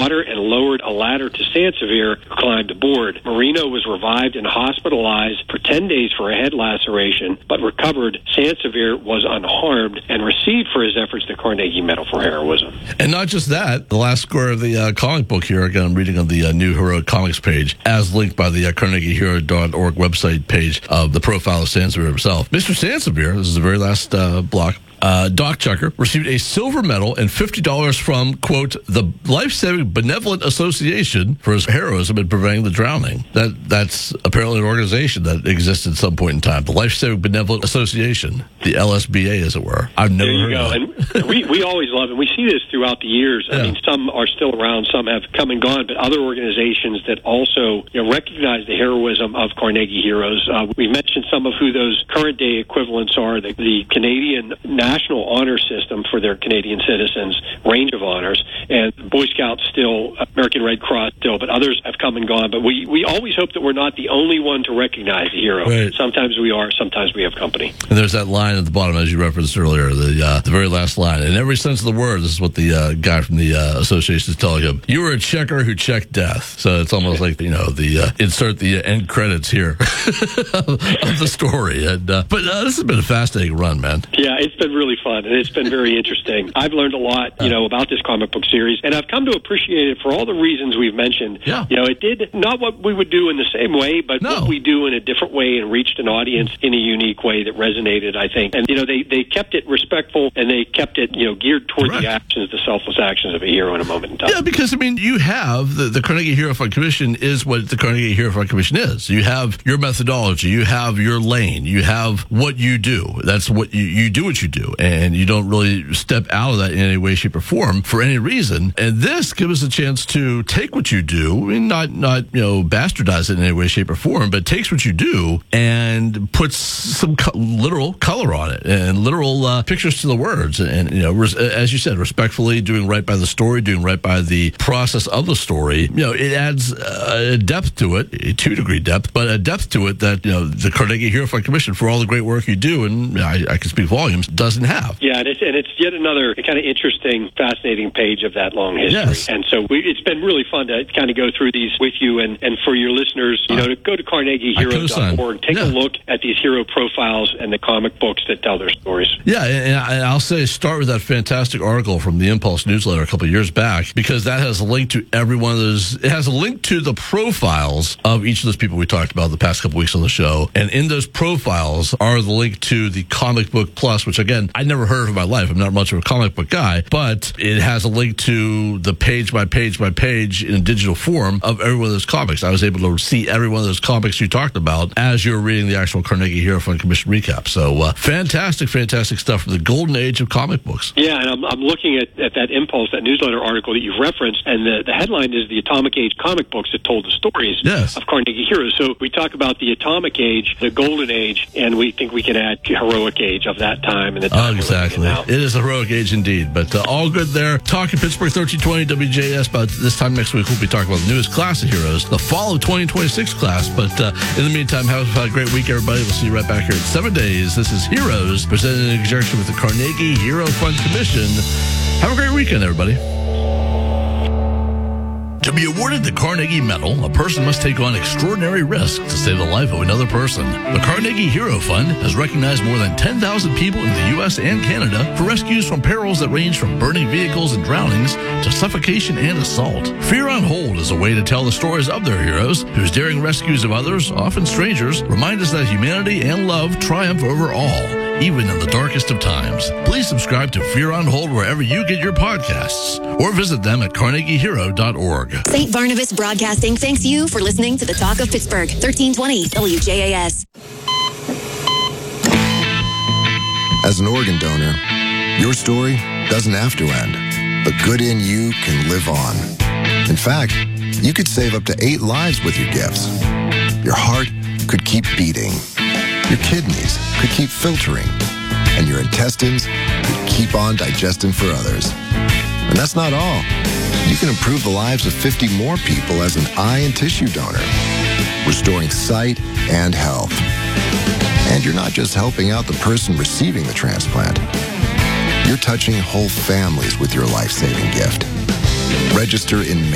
water and lowered a ladder to Sansevier, who climbed aboard. Marino was revived and hospitalized for 10 days for a head laceration, but recovered. Sansevier was unharmed and received for his efforts the Carnegie Medal for heroism. And not just that, the last square of the comic book here, again, I'm reading on the New Heroic Comics page, as linked by the CarnegieHero.org website page of the profile of Sansevier himself. Mr. Sansevier, this is the very last block, Doc Chucker received a silver medal and $50 from, quote, the Life-Saving Benevolent Association for his heroism in preventing the drowning. That's apparently an organization that existed at some point in time. The Life-Saving Benevolent Association, the LSBA, as it were. I've never heard of it. And we always love it. We see this throughout the years. Yeah. I mean, some are still around, some have come and gone, but other organizations that also recognize the heroism of Carnegie heroes. We mentioned some of who those current day equivalents are. The Canadian National Honor System for their Canadian citizens, range of honors, and Boy Scouts still, American Red Cross still, but others have come and gone. But we always hope that we're not the only one to recognize the hero. Right. Sometimes we are, sometimes we have company. And there's that line at the bottom, as you referenced earlier, the very last line. In every sense of the word, this is what the guy from the association is telling him. You were a checker who checked death. So it's almost like, the insert the end credits here of the story. But this has been a fascinating run, man. Yeah, it's been really fun, and it's been very interesting. I've learned a lot, about this comic book series, and I've come to appreciate it for all the reasons we've mentioned. Yeah. It did not what we would do in the same way, but what we do in a different way and reached an audience in a unique way that resonated, I think. And, they kept it respectful, and they kept it, geared toward the actions, the selfless actions of a hero in a moment in time. Yeah, because, you have the Carnegie Hero Fund Commission is what the Carnegie Hero Fund Commission is. You have your methodology, you have your lane, you have what you do. That's what you do what you do, and you don't really step out of that in any way, shape, or form for any reason. And this gives us a chance to take what you do and not bastardize it in any way, shape, or form, but takes what you do and puts some literal color on it and literal pictures to the words. And, as you said, respectfully doing right by the story, doing right by the process of the story. It adds a depth to it, a 2-degree depth, but a depth to it that, the Carnegie Hero Fund Commission, for all the great work you do, and I can speak volumes, doesn't have. Yeah, and it's yet another kind of interesting, fascinating page of that long history. Yes. And so it's been really fun to kind of go through these with you, and for your listeners, to go to CarnegieHero.org, take a look at these hero profiles and the comic books that tell their stories. Yeah, and I'll say start with that fantastic article from the Impulse newsletter a couple of years back, because that has a link to every one of those. It has a link to the profiles of each of those people we talked about the past couple weeks on the show, and in those profiles are the link to the Comic Book Plus, which again, I never heard of in my life. I'm not much of a comic book guy, but it has a link to the page by page by page in a digital form of every one of those comics. I was able to see every one of those comics you talked about as you were reading the actual Carnegie Hero Fund Commission recap. So fantastic stuff from the golden age of comic books. Yeah, and I'm looking at that Impulse, that newsletter article that you've referenced, and the headline is the Atomic Age comic books that told the stories of Carnegie heroes. So we talk about the Atomic Age, the Golden Age, and we think we can add Heroic Age of that time and the time exactly. It is a heroic age indeed, but all good there. Talking Pittsburgh 1320 WJS, but this time next week we'll be talking about the newest class of heroes, the fall of 2026 class. But in the meantime, have a great week, everybody. We'll see you right back here in 7 days. This is Heroes, presented in conjunction with the Carnegie Hero Fund Commission. Have a great weekend, everybody. To be awarded the Carnegie Medal, a person must take on extraordinary risks to save the life of another person. The Carnegie Hero Fund has recognized more than 10,000 people in the U.S. and Canada for rescues from perils that range from burning vehicles and drownings to suffocation and assault. Fear on Hold is a way to tell the stories of their heroes, whose daring rescues of others, often strangers, remind us that humanity and love triumph over all, even in the darkest of times. Please subscribe to Fear on Hold wherever you get your podcasts, or visit them at CarnegieHero.org. St. Barnabas Broadcasting thanks you for listening to the Talk of Pittsburgh, 1320 WJAS. As an organ donor, your story doesn't have to end. The good in you can live on. In fact, you could save up to 8 lives with your gifts. Your heart could keep beating. Your kidneys could keep filtering. And your intestines could keep on digesting for others. And that's not all. You can improve the lives of 50 more people as an eye and tissue donor, restoring sight and health. And you're not just helping out the person receiving the transplant. You're touching whole families with your life-saving gift. Register in